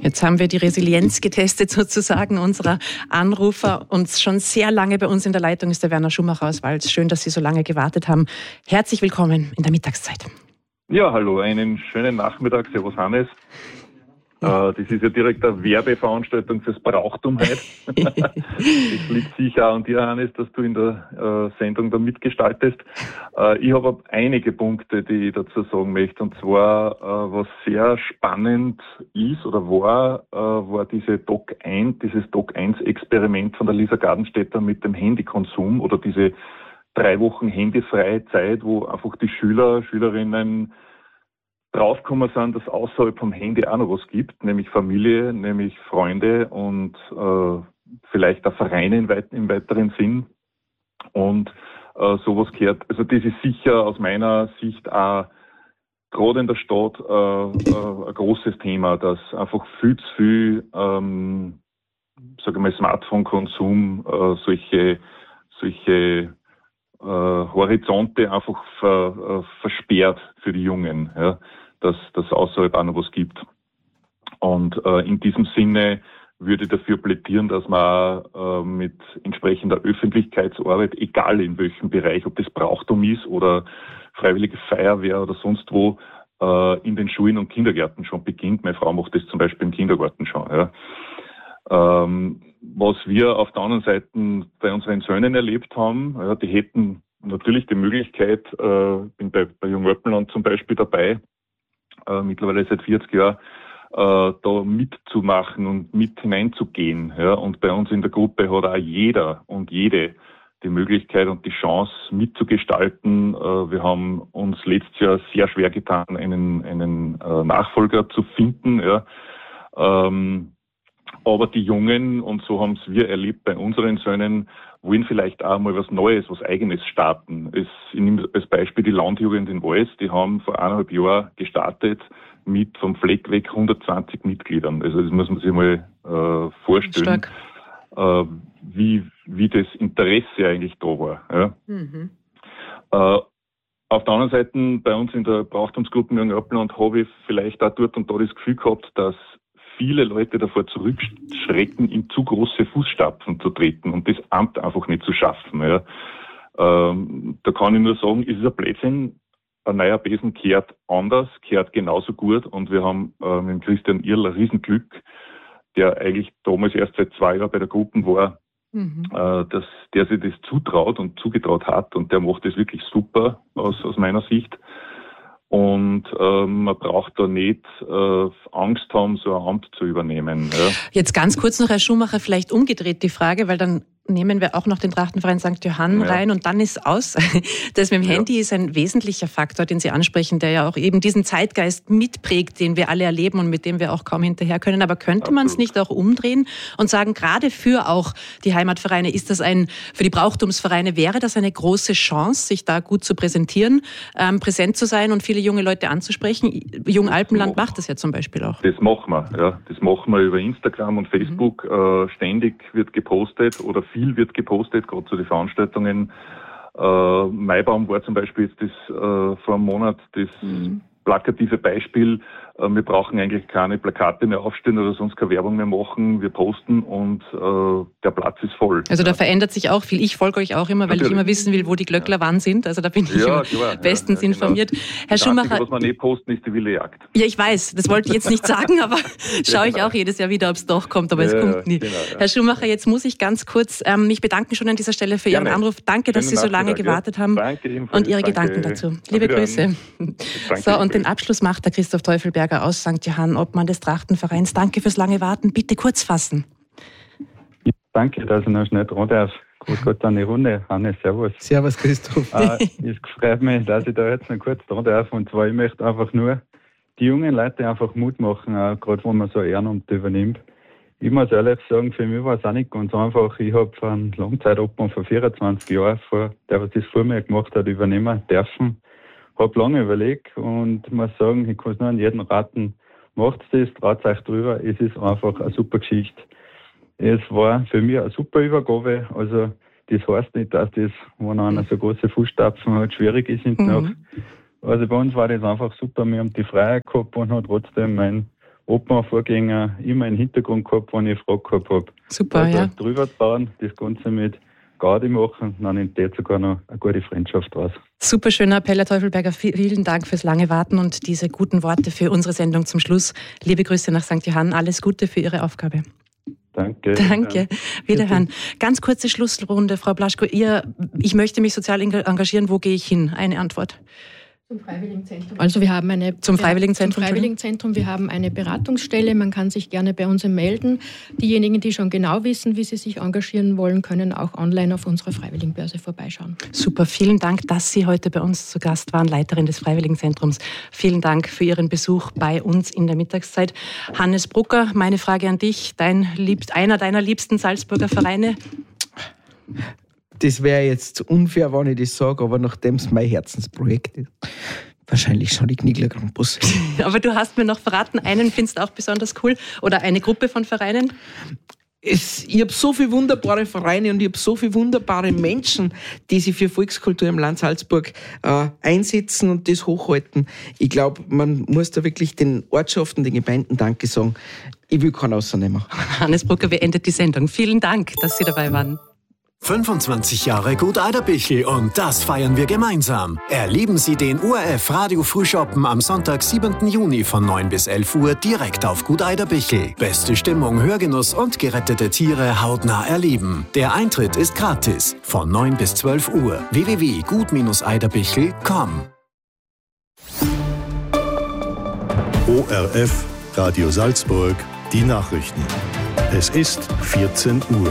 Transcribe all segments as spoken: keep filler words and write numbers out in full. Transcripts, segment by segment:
Jetzt haben wir die Resilienz getestet sozusagen unserer Anrufer und schon sehr lange bei uns in der Leitung ist der Werner Schumacher aus Wals. Schön, dass Sie so lange gewartet haben. Herzlich willkommen in der Mittagszeit. Ja, hallo, einen schönen Nachmittag. Servus Hannes. Ja. Äh, das ist ja direkt eine Werbeveranstaltung fürs Brauchtum heute. Es liegt sicher auch an dir, Hannes, dass du in der äh, Sendung da mitgestaltest. Äh, ich habe einige Punkte, die ich dazu sagen möchte. Und zwar, äh, was sehr spannend ist oder war, äh, war diese Doc eins, dieses Doc eins Experiment von der Lisa Gardenstädter mit dem Handykonsum oder diese drei Wochen handyfreie Zeit, wo einfach die Schüler, Schülerinnen draufgekommen sind, dass außerhalb vom Handy auch noch was gibt, nämlich Familie, nämlich Freunde und äh, vielleicht auch Vereine im, weit, im weiteren Sinn. Und äh, sowas gehört, also das ist sicher aus meiner Sicht auch gerade in der Stadt äh, äh, ein großes Thema, dass einfach viel zu viel, ähm, sage ich mal, Smartphone-Konsum, äh, solche, solche äh, Horizonte einfach ver, äh, versperrt für die Jungen, ja, dass das außerhalb auch noch was gibt. Und äh, in diesem Sinne würde ich dafür plädieren, dass man äh, mit entsprechender Öffentlichkeitsarbeit, egal in welchem Bereich, ob das Brauchtum ist oder Freiwillige Feuerwehr oder sonst wo, äh, in den Schulen und Kindergärten schon beginnt. Meine Frau macht das zum Beispiel im Kindergarten schon. Ja. Ähm, was wir auf der anderen Seite bei unseren Söhnen erlebt haben, ja, die hätten natürlich die Möglichkeit, äh, bin bei, bei Jung Alpenland zum Beispiel dabei, äh, mittlerweile seit vierzig Jahren, äh, da mitzumachen und mit hineinzugehen. Ja. Und bei uns in der Gruppe hat auch jeder und jede die Möglichkeit und die Chance mitzugestalten. Äh, wir haben uns letztes Jahr sehr schwer getan, einen, einen äh, Nachfolger zu finden. Ja. Ähm, Aber die Jungen, und so haben es wir erlebt bei unseren Söhnen, wollen vielleicht auch mal was Neues, was Eigenes starten. Es, ich nehme als Beispiel die Landjugend in Wals, die haben vor eineinhalb Jahren gestartet mit vom Fleck weg hundertzwanzig Mitgliedern. Also das muss man sich mal äh, vorstellen, äh, wie, wie das Interesse eigentlich da war. Ja. Mhm. Äh, Auf der anderen Seite, bei uns in der Brauchtumsgruppe Jung Alpenland habe ich vielleicht auch dort und da das Gefühl gehabt, dass viele Leute davor zurückschrecken, in zu große Fußstapfen zu treten und das Amt einfach nicht zu schaffen. Ja. Ähm, da kann ich nur sagen, es ist ein Blödsinn. Ein neuer Besen kehrt anders, kehrt genauso gut und wir haben äh, mit Christian Irl ein Riesenglück, der eigentlich damals erst seit zwei Jahren bei der Gruppe war, mhm. äh, dass der sich das zutraut und zugetraut hat und der macht das wirklich super aus, aus meiner Sicht. Und ähm, man braucht da nicht äh, Angst haben, so ein Amt zu übernehmen. Ja. Jetzt ganz kurz noch, Herr Schumacher, vielleicht umgedreht die Frage, weil dann nehmen wir auch noch den Trachtenverein Sankt Johann ja. rein und dann ist aus. Das mit dem ja. Handy ist ein wesentlicher Faktor, den Sie ansprechen, der ja auch eben diesen Zeitgeist mitprägt, den wir alle erleben und mit dem wir auch kaum hinterher können. Aber könnte man es nicht auch umdrehen und sagen, gerade für auch die Heimatvereine ist das ein, für die Brauchtumsvereine wäre das eine große Chance, sich da gut zu präsentieren, ähm, präsent zu sein und viele junge Leute anzusprechen. Jung Alpenland macht das ja zum Beispiel auch. Das machen wir, ja. Das machen wir über Instagram und Facebook. Mhm. Äh, ständig wird gepostet oder viel wird gepostet, gerade zu den Veranstaltungen. Äh, Maibaum war zum Beispiel jetzt das äh, vor einem Monat das mhm. plakative Beispiel. Äh, wir brauchen eigentlich keine Plakate mehr aufstellen oder sonst keine Werbung mehr machen. Wir posten und äh, der Platz ist voll. Also da ja. verändert sich auch viel. Ich folge euch auch immer, weil Natürlich. ich immer wissen will, wo die Glöckler ja. wann sind. Also da bin ich ja, immer klar. bestens ja, ja, informiert. Genau. Herr das Schumacher. Einzige, was man nicht posten, ist die wilde Jagd. Ja, ich weiß. Das wollte ich jetzt nicht sagen, aber schaue ich auch jedes Jahr wieder, ob es doch kommt, aber ja, es kommt nie. Genau, ja. Herr Schumacher, jetzt muss ich ganz kurz ähm, mich bedanken schon an dieser Stelle für Ihren Gerne. Anruf. Danke, dass Schönen Sie so lange gewartet ja. haben Danke und Ihre Danke. Gedanken dazu. Liebe Grüße. Danke. So, und den Abschluss macht der Christoph Teufelberger aus Sankt Johann, Obmann des Trachtenvereins. Danke fürs lange Warten. Bitte kurz fassen. Ja, danke, dass ich noch schnell dran darf. Grüß Gott an die Runde. Hannes, servus. Servus, Christoph. Äh, es freut mich, dass ich da jetzt noch kurz dran darf. Und zwar, ich möchte einfach nur die jungen Leute einfach Mut machen, auch gerade wenn man so ein Ehrenamt übernimmt. Ich muss ehrlich sagen, für mich war es auch nicht ganz einfach. Ich habe von Langzeitabmann vor vierundzwanzig Jahren, vor, der was das vor mir gemacht hat, übernehmen dürfen. Habe lange überlegt und muss sagen, ich kann es nur an jeden raten, macht das, traut euch drüber, es ist einfach eine super Geschichte. Es war für mich eine super Übergabe, also das heißt nicht, dass das, wenn einer so große Fußstapfen hat, schwierig ist hinten mhm. Also bei uns war das einfach super, wir haben die Freiheit gehabt und haben trotzdem meinen Opernvorgänger immer im Hintergrund gehabt, wenn ich eine Frage gehabt habe. Super, also ja. Drüber bauen, das Ganze mit Gaudi machen, dann entsteht sogar noch eine gute Freundschaft draus. Super schöner Appell, Herr Teufelberger. Vielen Dank fürs lange Warten und diese guten Worte für unsere Sendung zum Schluss. Liebe Grüße nach Sankt Johann. Alles Gute für Ihre Aufgabe. Danke. Danke. Wiederhören. Ganz kurze Schlussrunde, Frau Blaschko. Ihr, ich möchte mich sozial engagieren. Wo gehe ich hin? Eine Antwort. Zum Freiwilligenzentrum. Also wir haben eine zum Freiwilligenzentrum. Zum Freiwilligenzentrum. Wir haben eine Beratungsstelle. Man kann sich gerne bei uns melden. Diejenigen, die schon genau wissen, wie sie sich engagieren wollen, können auch online auf unserer Freiwilligenbörse vorbeischauen. Super. Vielen Dank, dass Sie heute bei uns zu Gast waren, Leiterin des Freiwilligenzentrums. Vielen Dank für Ihren Besuch bei uns in der Mittagszeit. Hannes Brucker, meine Frage an dich. Dein liebst, einer deiner liebsten Salzburger Vereine? Das wäre jetzt unfair, wenn ich das sage, aber nachdem es mein Herzensprojekt ist, wahrscheinlich schon die Knigler Campus. Aber du hast mir noch verraten, einen findest du auch besonders cool oder eine Gruppe von Vereinen? Es, ich habe so viele wunderbare Vereine und ich habe so viele wunderbare Menschen, die sich für Volkskultur im Land Salzburg äh, einsetzen und das hochhalten. Ich glaube, man muss da wirklich den Ortschaften, den Gemeinden Danke sagen. Ich will keinen rausnehmen. Hannes Brucker, wir enden die Sendung. Vielen Dank, dass Sie dabei waren. fünfundzwanzig Jahre Gut Eiderbichl und das feiern wir gemeinsam. Erleben Sie den O R F Radio Frühschoppen am Sonntag, siebenten Juni von neun bis elf Uhr direkt auf Gut Eiderbichl. Beste Stimmung, Hörgenuss und gerettete Tiere hautnah erleben. Der Eintritt ist gratis von neun bis zwölf Uhr. w w w punkt gut eiderbichl punkt com O R F Radio Salzburg, die Nachrichten. Es ist vierzehn Uhr.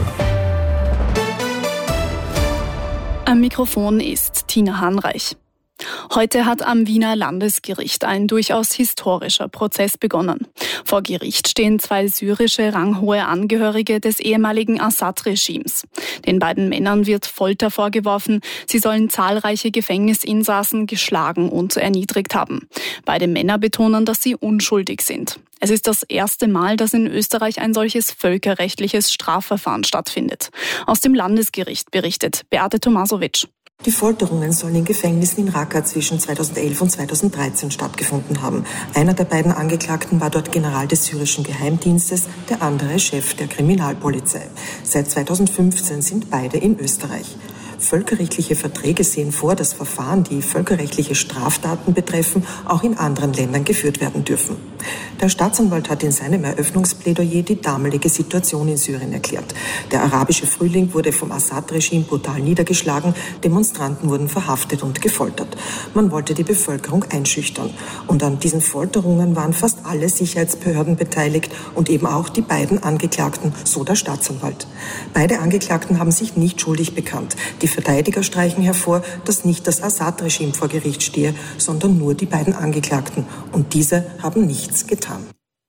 Am Mikrofon ist Tina Hahnreich. Heute hat am Wiener Landesgericht ein durchaus historischer Prozess begonnen. Vor Gericht stehen zwei syrische ranghohe Angehörige des ehemaligen Assad-Regimes. Den beiden Männern wird Folter vorgeworfen. Sie sollen zahlreiche Gefängnisinsassen geschlagen und erniedrigt haben. Beide Männer betonen, dass sie unschuldig sind. Es ist das erste Mal, dass in Österreich ein solches völkerrechtliches Strafverfahren stattfindet. Aus dem Landesgericht berichtet Beate Tomasowitsch. Die Folterungen sollen in Gefängnissen in Raqqa zwischen zweitausendelf und zweitausenddreizehn stattgefunden haben. Einer der beiden Angeklagten war dort General des syrischen Geheimdienstes, der andere Chef der Kriminalpolizei. Seit zweitausendfünfzehn sind beide in Österreich. Völkerrechtliche Verträge sehen vor, dass Verfahren, die völkerrechtliche Straftaten betreffen, auch in anderen Ländern geführt werden dürfen. Der Staatsanwalt hat in seinem Eröffnungsplädoyer die damalige Situation in Syrien erklärt. Der arabische Frühling wurde vom Assad-Regime brutal niedergeschlagen, Demonstranten wurden verhaftet und gefoltert. Man wollte die Bevölkerung einschüchtern. Und an diesen Folterungen waren fast alle Sicherheitsbehörden beteiligt und eben auch die beiden Angeklagten, so der Staatsanwalt. Beide Angeklagten haben sich nicht schuldig bekannt. Die Verteidiger streichen hervor, dass nicht das Assad-Regime vor Gericht stehe, sondern nur die beiden Angeklagten. Und diese haben nichts getan.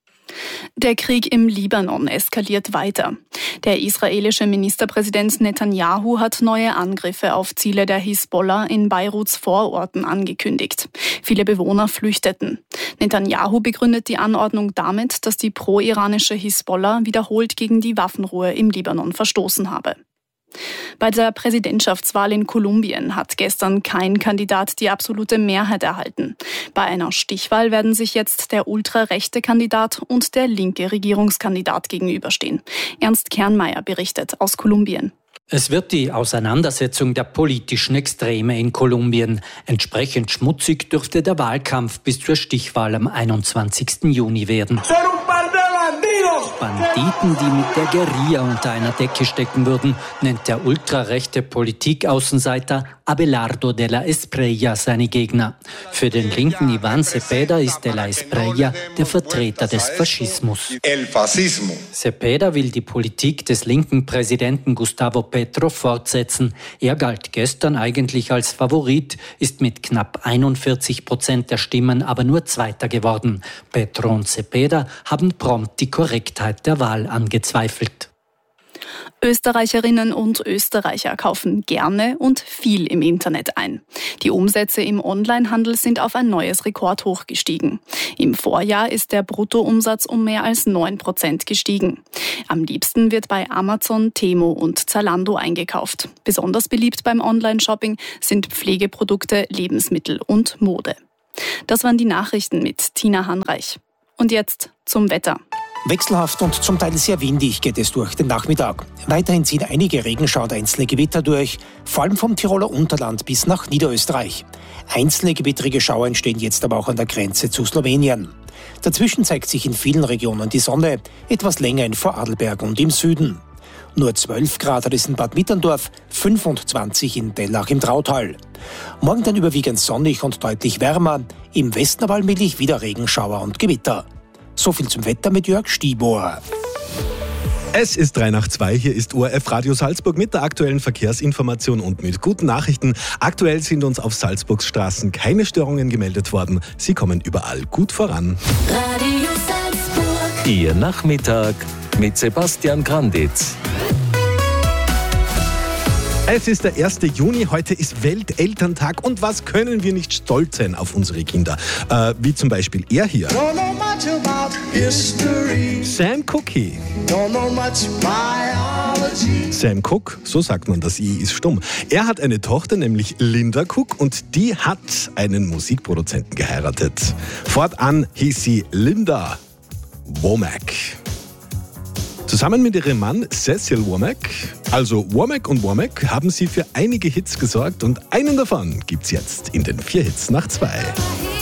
Der Krieg im Libanon eskaliert weiter. Der israelische Ministerpräsident Netanyahu hat neue Angriffe auf Ziele der Hisbollah in Beiruts Vororten angekündigt. Viele Bewohner flüchteten. Netanyahu begründet die Anordnung damit, dass die pro-iranische Hisbollah wiederholt gegen die Waffenruhe im Libanon verstoßen habe. Bei der Präsidentschaftswahl in Kolumbien hat gestern kein Kandidat die absolute Mehrheit erhalten. Bei einer Stichwahl werden sich jetzt der ultrarechte Kandidat und der linke Regierungskandidat gegenüberstehen. Ernst Kernmeier berichtet aus Kolumbien. Es wird die Auseinandersetzung der politischen Extreme in Kolumbien. Entsprechend schmutzig dürfte der Wahlkampf bis zur Stichwahl am einundzwanzigsten Juni werden. Banditen, die mit der Guerilla unter einer Decke stecken würden, nennt der ultrarechte Politikaußenseiter Abelardo de la Espriella seine Gegner. Für den linken Iván Cepeda ist de la Espriella der Vertreter des Faschismus. Cepeda will die Politik des linken Präsidenten Gustavo Petro fortsetzen. Er galt gestern eigentlich als Favorit, ist mit knapp einundvierzig Prozent der Stimmen aber nur Zweiter geworden. Petro und Cepeda haben prompt die Korrektheit der Wahl angezweifelt. Österreicherinnen und Österreicher kaufen gerne und viel im Internet ein. Die Umsätze im Onlinehandel sind auf ein neues Rekordhoch gestiegen. Im Vorjahr ist der Bruttoumsatz um mehr als neun Prozent gestiegen. Am liebsten wird bei Amazon, Temu und Zalando eingekauft. Besonders beliebt beim Online-Shopping sind Pflegeprodukte, Lebensmittel und Mode. Das waren die Nachrichten mit Tina Hahnreich. Und jetzt zum Wetter. Wechselhaft und zum Teil sehr windig geht es durch den Nachmittag. Weiterhin ziehen einige Regenschauer und einzelne Gewitter durch, vor allem vom Tiroler Unterland bis nach Niederösterreich. Einzelne gewittrige Schauer entstehen jetzt aber auch an der Grenze zu Slowenien. Dazwischen zeigt sich in vielen Regionen die Sonne, etwas länger in Vorarlberg und im Süden. Nur zwölf Grad hat es in Bad Mitterndorf, fünfundzwanzig in Dellach im Trautal. Morgen dann überwiegend sonnig und deutlich wärmer, im Westen aber allmählich wieder Regenschauer und Gewitter. So viel zum Wetter mit Jörg Stibor. Es ist drei nach zwei, hier ist O R F Radio Salzburg mit der aktuellen Verkehrsinformation und mit guten Nachrichten. Aktuell sind uns auf Salzburgs Straßen keine Störungen gemeldet worden. Sie kommen überall gut voran. Radio Salzburg. Ihr Nachmittag mit Sebastian Granditz. Es ist der erste Juni, heute ist Weltelterntag und was können wir nicht stolz sein auf unsere Kinder? Äh, wie zum Beispiel er hier. Sam Cooke. Sam Cooke, so sagt man, das I ist stumm. Er hat eine Tochter, nämlich Linda Cooke, und die hat einen Musikproduzenten geheiratet. Fortan hieß sie Linda Womack. Zusammen mit ihrem Mann Cecil Womack, also Womack und Womack, haben sie für einige Hits gesorgt und einen davon gibt's jetzt in den vier Hits nach zwei.